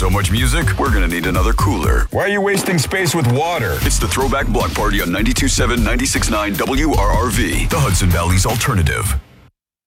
So much music, we're gonna need another cooler. Why are you wasting space with water? It's the Throwback Block Party on 92.7, 96.9 WRRV, the Hudson Valley's alternative.